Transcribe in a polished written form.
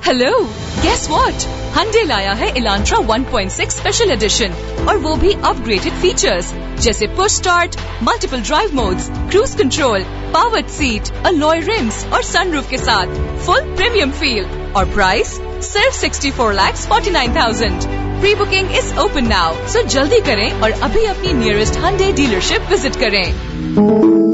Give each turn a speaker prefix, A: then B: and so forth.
A: Hello, guess what? Hyundai लाया है Elantra 1.6 special edition और वो भी अपग्रेडेड फीचर्स जैसे push start, multiple drive modes, cruise control, powered seat, alloy RIMS और सनरूफ के साथ फुल प्रीमियम फील और प्राइस सिर्फ 64,49,000। Pre booking is open now, सो जल्दी करें और अभी अपनी नियरेस्ट Hyundai डीलरशिप विजिट करें।